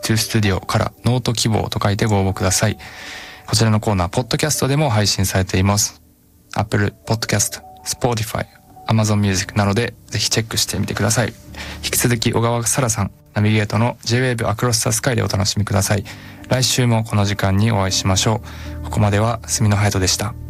to Studio からノート希望と書いてご応募ください。こちらのコーナーポッドキャストでも配信されています。 Apple Podcast、Spotify、Amazon Music などでぜひチェックしてみてください。引き続き小川沙羅さん、ナビゲートの J-Wave Across the Sky でお楽しみください。来週もこの時間にお会いしましょう。ここまでは住野隼人でした。